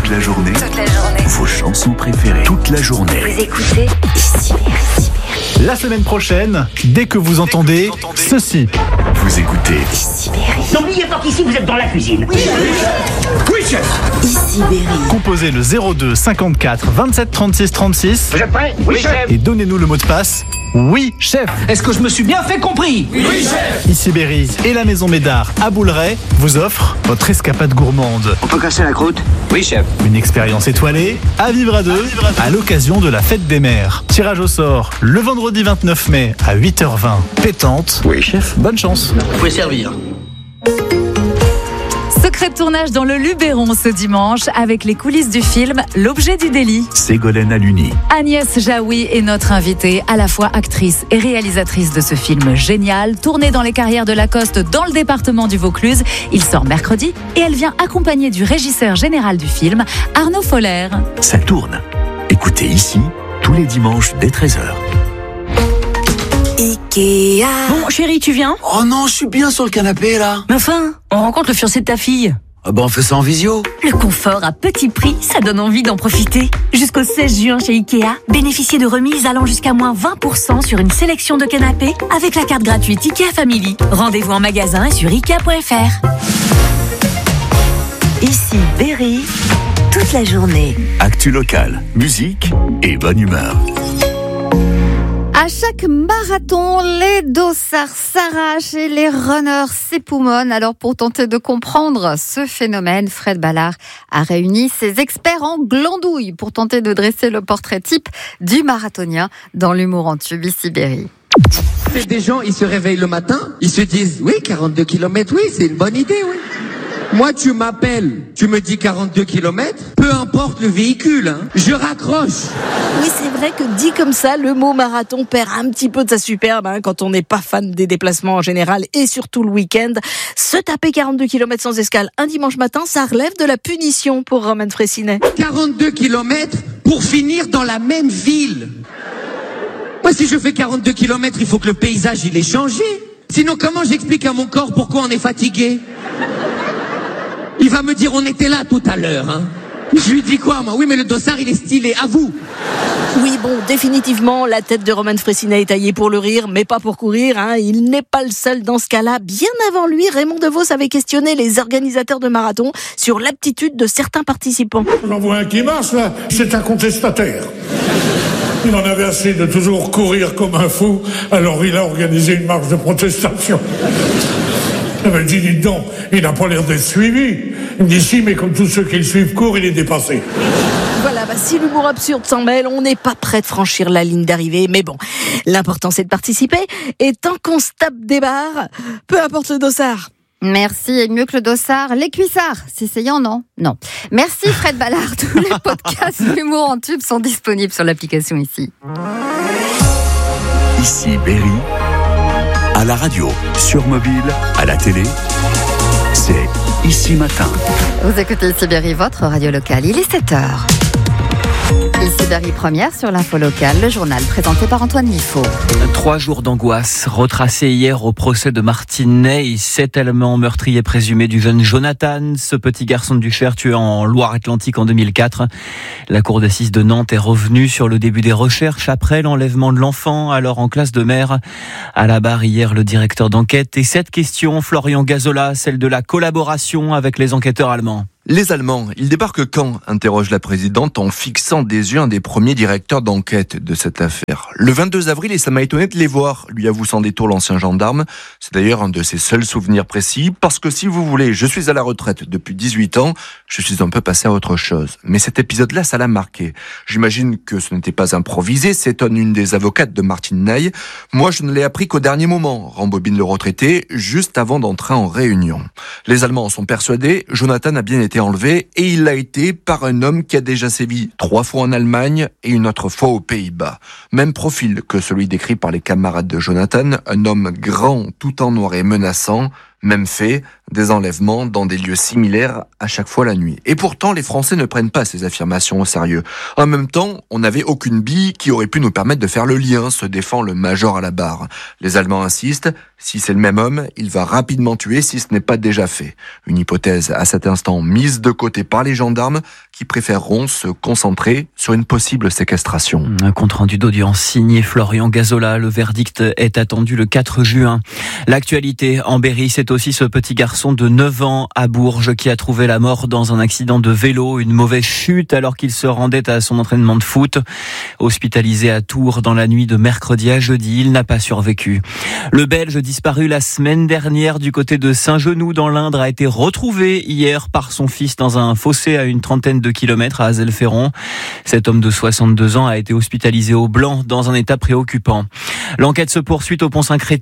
Toute la journée. Vos chansons préférées. Toute la journée. Vous écoutez Ici Berry. La semaine prochaine, dès que vous entendez ceci. Vous écoutez Ici Berry. N'oubliez pas qu'ici vous êtes dans la cuisine. Oui, chef. Ici Berry. Composez le 02 54 27 36 36 Vous êtes prêts? Oui, chef. et donnez-nous le mot de passe. Oui, chef. Est-ce que je me suis bien fait compris? Oui, chef. Ici Berry et la Maison Médard à Bouleret vous offrent votre escapade gourmande. On peut casser la croûte? Oui, chef. Une expérience étoilée à vivre à deux à l'occasion de la fête des mères. Tirage au sort le vendredi 29 mai à 8h20. Pétante. Oui, chef. Bonne chance. Vous pouvez servir. Secret de tournage dans le Luberon ce dimanche avec les coulisses du film L'objet du délit. Ségolène Aluni. Agnès Jaoui est notre invitée, à la fois actrice et réalisatrice de ce film génial, tourné dans les carrières de Lacoste dans le département du Vaucluse. Il sort mercredi et elle vient accompagnée du régisseur général du film, Arnaud Foller. Ça tourne. Écoutez ici, tous les dimanches dès 13h. Ikea. Bon, chérie, tu viens? Oh non, je suis bien sur le canapé là. Mais enfin, on rencontre le fiancé de ta fille. Ah bah on fait ça en visio. Le confort à petit prix, ça donne envie d'en profiter. Jusqu'au 16 juin chez Ikea, bénéficiez de remises allant jusqu'à moins 20% sur une sélection de canapés avec la carte gratuite Ikea Family. Rendez-vous en magasin et sur Ikea.fr. Ici Berry. Toute la journée. Actu locale, musique et bonne humeur. À chaque marathon, les dossards s'arrachent et les runners s'époumonnent. Alors pour tenter de comprendre ce phénomène, Fred Ballard a réuni ses experts en glandouille pour tenter de dresser le portrait type du marathonien dans l'humour en tube Ici Berry. Des gens, ils se réveillent le matin, ils se disent, oui, 42 km, oui, c'est une bonne idée, oui. Moi, tu m'appelles, tu me dis 42 km, peu importe le véhicule, hein, je raccroche. Oui, c'est vrai que dit comme ça, le mot marathon perd un petit peu de sa superbe quand on n'est pas fan des déplacements en général et surtout le week-end. Se taper 42 km sans escale un dimanche matin, ça relève de la punition pour Romain Fraissinet. 42 km pour finir dans la même ville. Moi, si je fais 42 km, il faut que le paysage, il ait changé. Sinon, comment j'explique à mon corps pourquoi on est fatigué? Il va me dire, on était là tout à l'heure, hein. Je lui dis quoi, moi? Oui, mais le dossard, il est stylé. À vous. Oui, bon, définitivement, la tête de Romain Fraissinet est taillée pour le rire, mais pas pour courir, hein. Il n'est pas le seul dans ce cas-là. Bien avant lui, Raymond DeVos avait questionné les organisateurs de marathon sur l'aptitude de certains participants. J'en vois un qui marche, là. C'est un contestataire. Il en avait assez de toujours courir comme un fou, alors il a organisé une marche de protestation. Il m'a dit, dites donc, il n'a pas l'air d'être suivi. Il me dit, si, mais comme tous ceux qui le suivent courent, il est dépassé. Voilà, si l'humour absurde s'en mêle, on n'est pas prêt de franchir la ligne d'arrivée, mais bon, l'important c'est de participer, et tant qu'on se tape des barres, peu importe le dossard. Merci, et mieux que le dossard, les cuissards. C'est essayant, non? Non. Merci Fred Ballard. Tous les podcasts d'humour en tube sont disponibles sur l'application Ici. Ici Berry. À la radio, sur mobile, à la télé, c'est Ici Matin. Vous écoutez Ici Berry, votre radio locale. Il est 7h. Ici Berry première sur l'info locale, le journal présenté par Antoine Miffaud. 3 jours d'angoisse retracés hier au procès de Martine Ney, cet allemand meurtrier présumé du jeune Jonathan, ce petit garçon du Cher tué en Loire-Atlantique en 2004. La cour d'assises de Nantes est revenue sur le début des recherches après l'enlèvement de l'enfant, alors en classe de mer. À la barre hier, le directeur d'enquête. Et cette question, Florian Gazola, celle de la collaboration avec les enquêteurs allemands. Les Allemands, ils débarquent quand? Interroge la présidente en fixant des yeux un des premiers directeurs d'enquête de cette affaire. Le 22 avril, et ça m'a étonné de les voir, lui avoue sans détour l'ancien gendarme. C'est d'ailleurs un de ses seuls souvenirs précis, parce que si vous voulez, je suis à la retraite depuis 18 ans, je suis un peu passé à autre chose. Mais cet épisode-là, ça l'a marqué. J'imagine que ce n'était pas improvisé, s'étonne une des avocates de Martine Ney. Moi, je ne l'ai appris qu'au dernier moment, rembobine le retraité, juste avant d'entrer en réunion. Les Allemands en sont persuadés, Jonathan a bien été enlevé et il l'a été par un homme qui a déjà sévi 3 fois en Allemagne et une autre fois aux Pays-Bas. Même profil que celui décrit par les camarades de Jonathan, un homme grand tout en noir et menaçant. Même fait, des enlèvements dans des lieux similaires à chaque fois la nuit. Et pourtant, les Français ne prennent pas ces affirmations au sérieux. En même temps, on n'avait aucune bille qui aurait pu nous permettre de faire le lien, se défend le major à la barre. Les Allemands insistent, si c'est le même homme, il va rapidement tuer si ce n'est pas déjà fait. Une hypothèse à cet instant mise de côté par les gendarmes qui préféreront se concentrer sur une possible séquestration. Un compte-rendu d'audience signé Florian Gazola. Le verdict est attendu le 4 juin. L'actualité en Berry, c'est aussi ce petit garçon de 9 ans à Bourges qui a trouvé la mort dans un accident de vélo, une mauvaise chute alors qu'il se rendait à son entraînement de foot. Hospitalisé à Tours dans la nuit de mercredi à jeudi, il n'a pas survécu. Le Belge disparu la semaine dernière du côté de Saint-Genoux dans l'Indre a été retrouvé hier par son fils dans un fossé à une trentaine de kilomètres à Azelferron. Cet homme de 62 ans a été hospitalisé au Blanc dans un état préoccupant. L'enquête se poursuit au pont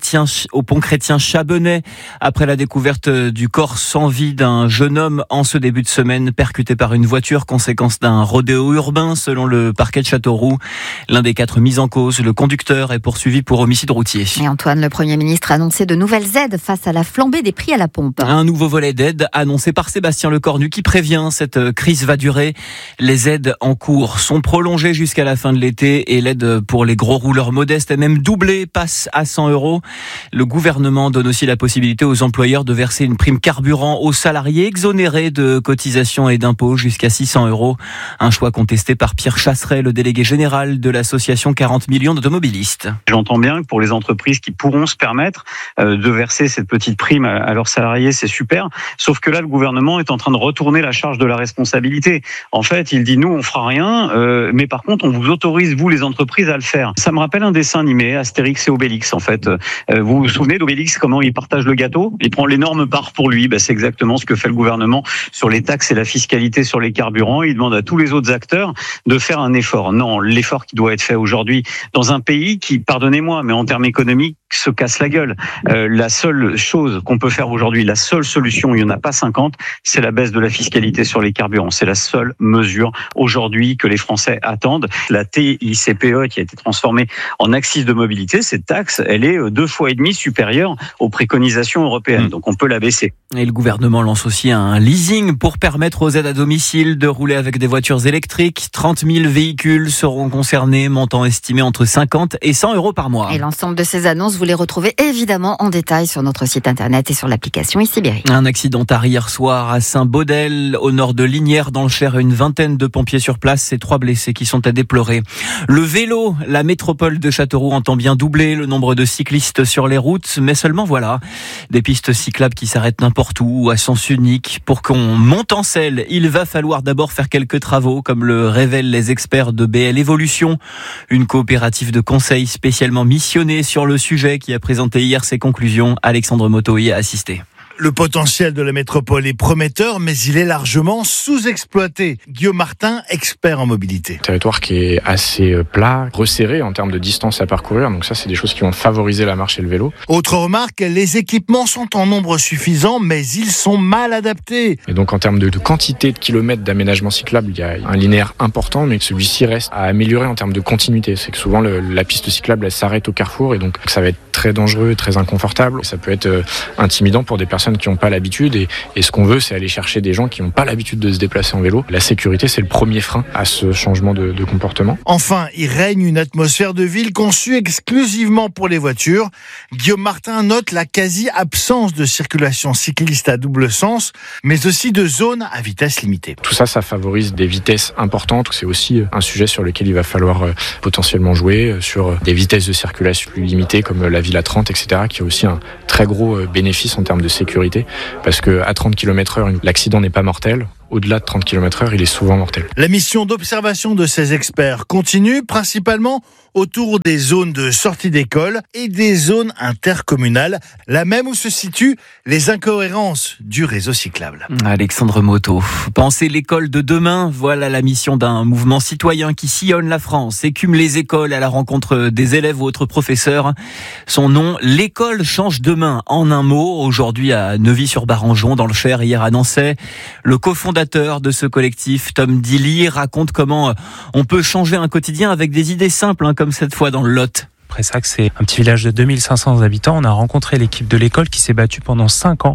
chrétien Chabenay après la découverte du corps sans vie d'un jeune homme en ce début de semaine percuté par une voiture, conséquence d'un rodéo urbain selon le parquet de Châteauroux. L'un des 4 mis en cause, le conducteur, est poursuivi pour homicide routier. Et Antoine, le Premier ministre a annoncé de nouvelles aides face à la flambée des prix à la pompe. Un nouveau volet d'aide annoncé par Sébastien Lecornu qui prévient cette crise va durer. Les aides en cours sont prolongées jusqu'à la fin de l'été et l'aide pour les gros rouleurs modestes est même doublée, passe à 100 €. Le gouvernement donne aussi la possibilité aux employeurs de verser une prime carburant aux salariés exonérés de cotisations et d'impôts jusqu'à 600 €. Un choix contesté par Pierre Chasseret, le délégué général de l'association 40 millions d'automobilistes. J'entends bien que pour les entreprises qui pourront se permettre de verser cette petite prime à leurs salariés, c'est super. Sauf que là, le gouvernement est en train de retourner la charge de la responsabilité. En fait, il dit, nous, on fera rien, mais par contre, on vous autorise, vous, les entreprises, à le faire. Ça me rappelle un dessin animé, Astérix et Obélix, en fait. Vous vous souvenez d'Obélix, comment il partage le gâteau? Il prend l'énorme part pour lui. C'est exactement ce que fait le gouvernement sur les taxes et la fiscalité sur les carburants. Il demande à tous les autres acteurs de faire un effort. Non, l'effort qui doit être fait aujourd'hui dans un pays qui, pardonnez-moi, mais en termes économiques, se casse la gueule. La seule chose qu'on peut faire aujourd'hui, la seule solution, il n'y en a pas 50, c'est la baisse de la fiscalité sur les carburants. C'est la seule mesure aujourd'hui que les Français attendent. La TICPE qui a été transformée en accise de mobilité, cette taxe, elle est 2,5 fois supérieure aux préconisations européennes. Donc on peut la baisser. Et le gouvernement lance aussi un leasing pour permettre aux aides à domicile de rouler avec des voitures électriques. 30 000 véhicules seront concernés, montant estimé entre 50 et 100 € par mois. Et l'ensemble de ces annonces, vous les retrouvez évidemment en détail sur notre site internet et sur l'application Ici Berry. Un accident tard hier soir à Saint-Baudel, au nord de Lignières, dans le Cher. Une vingtaine de pompiers sur place et 3 blessés qui sont à déplorer. Le vélo, la métropole de Châteauroux entend bien doubler le nombre de cyclistes sur les routes, mais seulement voilà, des pistes cyclables qui s'arrêtent n'importe où, à sens unique. Pour qu'on monte en selle, il va falloir d'abord faire quelques travaux, comme le révèlent les experts de BL Evolution, une coopérative de conseil spécialement missionnée sur le sujet qui a présenté hier ses conclusions. Alexandre Moto y a assisté. Le potentiel de la métropole est prometteur, mais il est largement sous-exploité. Guillaume Martin, expert en mobilité. Territoire qui est assez plat, resserré en termes de distance à parcourir. Donc ça, c'est des choses qui vont favoriser la marche et le vélo. Autre remarque, les équipements sont en nombre suffisant, mais ils sont mal adaptés. Et donc en termes de quantité de kilomètres d'aménagement cyclable, il y a un linéaire important, mais celui-ci reste à améliorer en termes de continuité. C'est que souvent la piste cyclable, elle s'arrête au carrefour et donc ça va être très dangereux, très inconfortable. Ça peut être intimidant pour des personnes qui n'ont pas l'habitude et ce qu'on veut, c'est aller chercher des gens qui n'ont pas l'habitude de se déplacer en vélo. La sécurité, c'est le premier frein à ce changement de comportement. Enfin, il règne une atmosphère de ville conçue exclusivement pour les voitures. Guillaume Martin note la quasi-absence de circulation cycliste à double sens, mais aussi de zones à vitesse limitée. Tout ça, ça favorise des vitesses importantes. C'est aussi un sujet sur lequel il va falloir potentiellement jouer, sur des vitesses de circulation plus limitées comme la ville à 30, etc., qui a aussi un très gros bénéfice en termes de sécurité, parce qu'à 30 km/h, l'accident n'est pas mortel. Au-delà de 30 km/h, il est souvent mortel. La mission d'observation de ces experts continue, principalement autour des zones de sortie d'école et des zones intercommunales, là même où se situent les incohérences du réseau cyclable. Alexandre Moto. Pensez l'école de demain, voilà la mission d'un mouvement citoyen qui sillonne la France, écume les écoles à la rencontre des élèves ou autres professeurs. Son nom, l'école change demain. En un mot, aujourd'hui à Neuvy-sur-Barangeon, dans le Cher, hier à Nançay, le cofondateur de ce collectif, Tom Dilly, raconte comment on peut changer un quotidien avec des idées simples, comme cette fois dans le Lot. Pressac, c'est un petit village de 2500 habitants. On a rencontré l'équipe de l'école qui s'est battue pendant 5 ans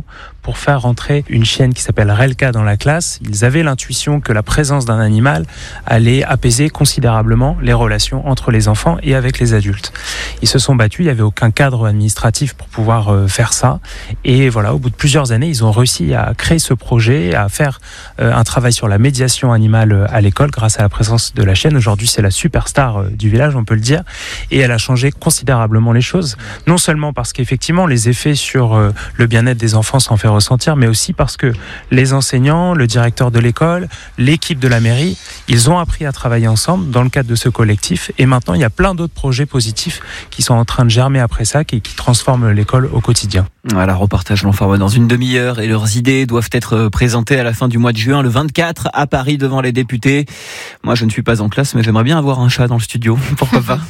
pour faire rentrer une chienne qui s'appelle Relka dans la classe. Ils avaient l'intuition que la présence d'un animal allait apaiser considérablement les relations entre les enfants et avec les adultes. Ils se sont battus, il n'y avait aucun cadre administratif pour pouvoir faire ça. Et voilà, au bout de plusieurs années, ils ont réussi à créer ce projet, à faire un travail sur la médiation animale à l'école grâce à la présence de la chienne. Aujourd'hui, c'est la superstar du village, on peut le dire. Et elle a changé considérablement les choses. Non seulement parce qu'effectivement, les effets sur le bien-être des enfants s'en fait ressentir, mais aussi parce que les enseignants, le directeur de l'école, l'équipe de la mairie, ils ont appris à travailler ensemble dans le cadre de ce collectif. Et maintenant, il y a plein d'autres projets positifs qui sont en train de germer après ça, qui transforment l'école au quotidien. Voilà, reportage l'enfant dans une demi-heure et leurs idées doivent être présentées à la fin du mois de juin, le 24, à Paris, devant les députés. Moi, je ne suis pas en classe, mais j'aimerais bien avoir un chat dans le studio. Pourquoi pas?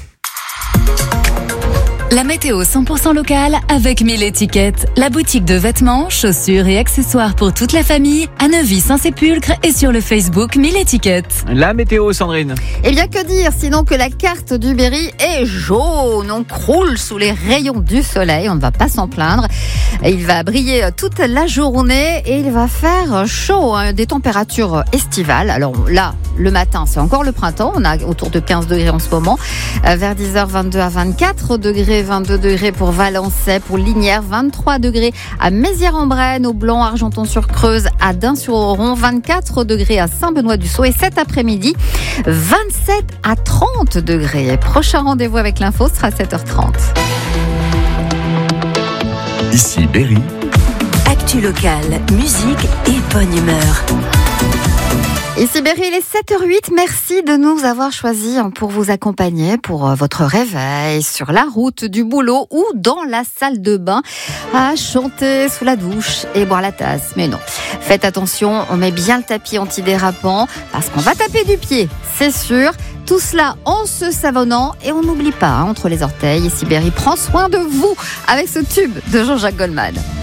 La météo 100% locale avec 1000 étiquettes. La boutique de vêtements, chaussures et accessoires pour toute la famille à Neuvy-Saint-Sépulcre et sur le Facebook 1000 étiquettes. La météo, Sandrine. Eh bien, que dire sinon que la carte du Berry est jaune. On croule sous les rayons du soleil. On ne va pas s'en plaindre. Il va briller toute la journée et il va faire chaud, hein, des températures estivales. Alors là, le matin, c'est encore le printemps. On a autour de 15 degrés en ce moment. Vers 10h, 22 à 24 degrés. 22 degrés pour Valençay, pour Lignières, 23 degrés à Mézières-en-Brenne, au Blanc, Argenton-sur-Creuse, à Dun-sur-Oron, 24 degrés à Saint-Benoît-du-Sault et cet après-midi, 27 à 30 degrés. Prochain rendez-vous avec l'info sera à 7h30. Ici Berry. Actu locale, musique et bonne humeur. Ici Berry, il est 7h08. Merci de nous avoir choisis pour vous accompagner pour votre réveil sur la route du boulot ou dans la salle de bain à chanter sous la douche et boire la tasse. Mais non, faites attention, on met bien le tapis antidérapant parce qu'on va taper du pied, c'est sûr. Tout cela en se savonnant et on n'oublie pas, entre les orteils. Ici Berry prend soin de vous avec ce tube de Jean-Jacques Goldman.